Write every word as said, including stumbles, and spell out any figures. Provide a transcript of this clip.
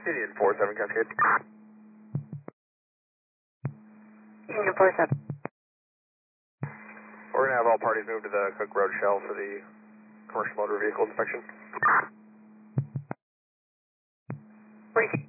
Union four seven Cascade. Union four seven. We're going to have all parties move to the Cook Road Shell for the commercial motor vehicle inspection. Briefing.